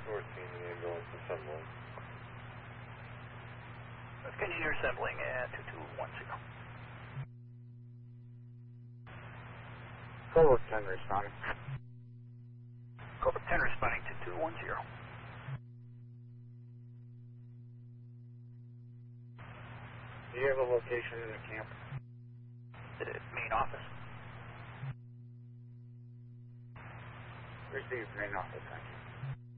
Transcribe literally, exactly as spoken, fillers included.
fourteen, the ambulance assembling. Let's continue assembling at two two one zero. Cobalt ten responding. Cobalt ten responding to two two one zero. Do you have a location in the camp? The main office. Received main office, thank you.